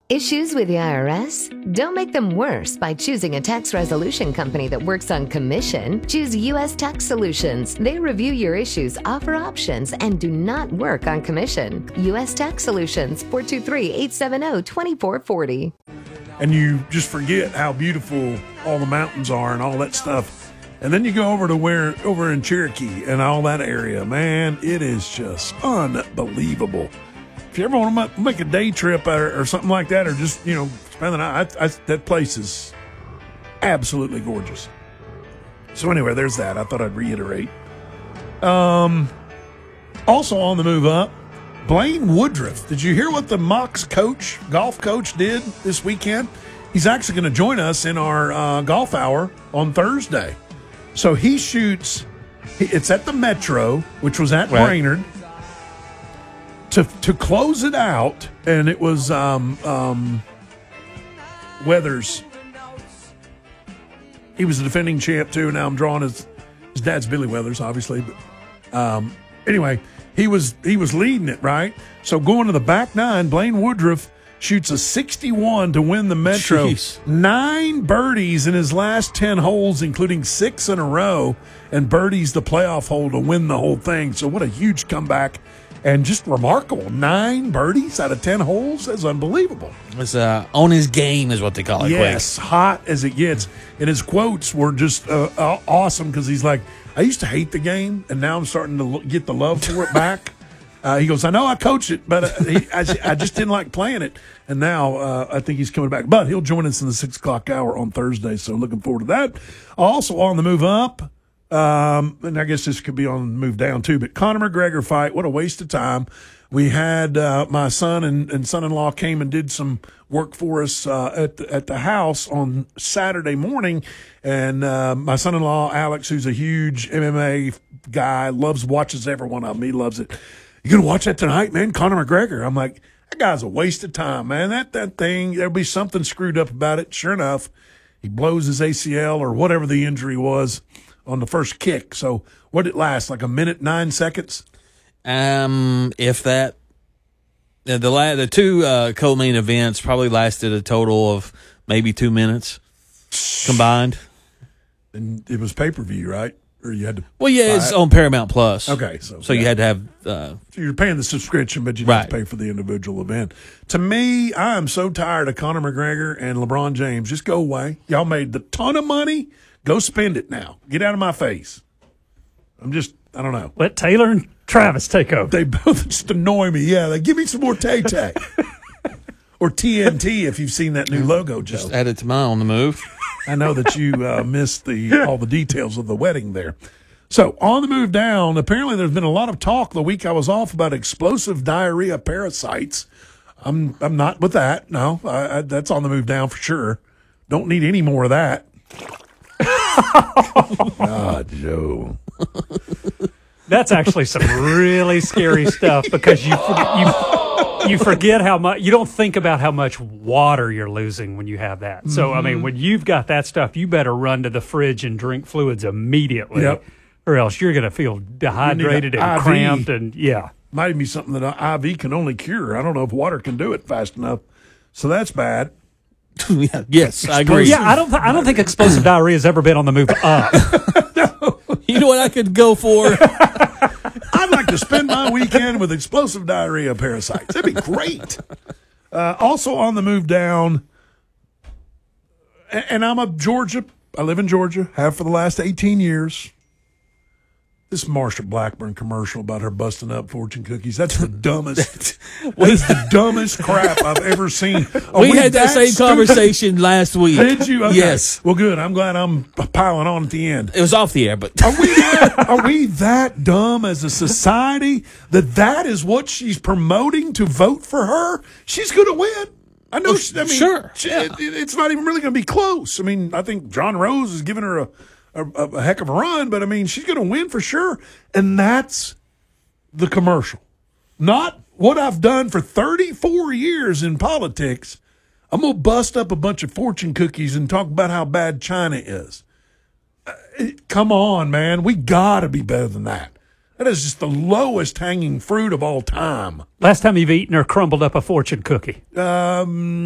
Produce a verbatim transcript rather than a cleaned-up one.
Issues with the I R S? Don't make them worse by choosing a tax resolution company that works on commission. Choose U S Tax Solutions. They review your issues, offer options, and do not work on commission. U S Tax Solutions, four two three, eight seven zero, two four four zero. And you just forget how beautiful all the mountains are and all that stuff. And then you go over to where, over in Cherokee and all that area. Man, it is just unbelievable. If you ever want to make a day trip or, or something like that, or just, you know, spend the night, I, I, that place is absolutely gorgeous. So anyway, there's that. I thought I'd reiterate. Um, also on the move up, Blaine Woodruff. Did you hear what the Mocs coach, golf coach, did this weekend? He's actually going to join us in our uh, golf hour on Thursday. So he shoots, it's at the Metro, which was at right. Brainerd. To to close it out, and it was um, um, Weathers. He was the defending champ, too. Now I'm drawing his, his dad's Billy Weathers, obviously. But um, anyway, he was he was leading it, right? So going to the back nine, Blaine Woodruff shoots a sixty-one to win the Metro. Jeez. Nine birdies in his last ten holes, including six in a row, and birdies the playoff hole to win the whole thing. So what a huge comeback. And just remarkable. Nine birdies out of ten holes. That's unbelievable. It's uh, on his game is what they call it. Yes, quick. Hot as it gets. And his quotes were just uh, uh, awesome because he's like, I used to hate the game, and now I'm starting to lo- get the love for it back. Uh, he goes, I know I coach it, but uh, he, I, I just didn't like playing it. And now uh, I think he's coming back. But he'll join us in the six o'clock hour on Thursday, so looking forward to that. Also on the move up, Um, and I guess this could be on the move down too, but Conor McGregor fight, what a waste of time. We had, uh, my son and, and son-in-law came and did some work for us, uh, at the, at the house on Saturday morning. And, uh, my son-in-law, Alex, who's a huge M M A guy, loves, watches every one of them. He loves it. You gonna watch that tonight, man? Conor McGregor. I'm like, that guy's a waste of time, man. That, that thing, there'll be something screwed up about it. Sure enough, he blows his A C L or whatever the injury was on the first kick. So what did it last? Like a minute, nine seconds? Um, if that. The the, la- the two uh, co-main events probably lasted a total of maybe two minutes combined. And it was pay-per-view, right? Or you had to Well, yeah, it's it? on Paramount Plus. Okay. So, so yeah. you had to have. Uh, so you're paying the subscription, but you didn't right. pay for the individual event. To me, I am so tired of Conor McGregor and LeBron James. Just go away. Y'all made the ton of money. Go spend it now. Get out of my face. I'm just, I don't know. Let Taylor and Travis take over. They both just annoy me. Yeah, like, give me some more Tay-Tay. Or T N T if you've seen that new logo, Joe. Just add it to mine on the move. I know that you uh, missed the all the details of the wedding there. So on the move down, apparently there's been a lot of talk the week I was off about explosive diarrhea parasites. I'm I'm not with that. No, I, I, that's on the move down for sure. Don't need any more of that. God, Joe. That's actually some really scary stuff because you you you forget how much you don't think about how much water you're losing when you have that. So mm-hmm. I mean, when you've got that stuff, you better run to the fridge and drink fluids immediately, yep. or else you're going to feel dehydrated and I V. Cramped and yeah. Might be something that an I V can only cure. I don't know if water can do it fast enough. So that's bad. yeah, yes, I agree. Yeah, I don't. Th- I don't think explosive diarrhea has ever been on the move up. No. You know what I could go for? I'd like to spend my weekend with explosive diarrhea parasites. That'd be great. Uh, also on the move down, and I'm a Georgia. I live in Georgia. Have for the last eighteen years. This Marsha Blackburn commercial about her busting up fortune cookies. That's the dumbest. That is the dumbest crap I've ever seen. Are we, we had that, that same stupid? conversation last week. Did you? Okay. Yes. Well, good. I'm glad I'm piling on at the end. It was off the air, but are we that, are we that dumb as a society that that is what she's promoting to vote for her? She's going to win. I know. Well, she, I mean, sure. She, yeah. it, it's not even really going to be close. I mean, I think John Rose is giving her a. A, a heck of a run, but I mean, she's going to win for sure. And that's the commercial. Not what I've done for thirty-four years in politics. I'm going to bust up a bunch of fortune cookies and talk about how bad China is. Uh, it, come on, man. We got to be better than that. That is just the lowest hanging fruit of all time. Last time you've eaten or crumbled up a fortune cookie? Um,